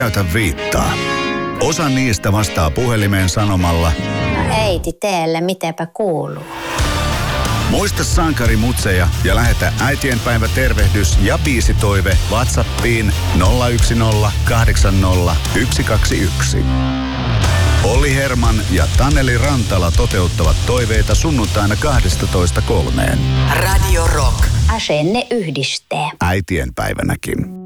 Käytä viittaa. Osa niistä vastaa puhelimeen sanomalla: äiti, teelle, mitäpä kuuluu? Muista sankarimutseja ja lähetä äitienpäivä tervehdys ja biisitoive WhatsAppiin 010 80 121. Olli Herman ja Taneli Rantala toteuttavat toiveita sunnuntaina 12.3. Radio Rock. Asenne yhdistää. Äitienpäivänäkin.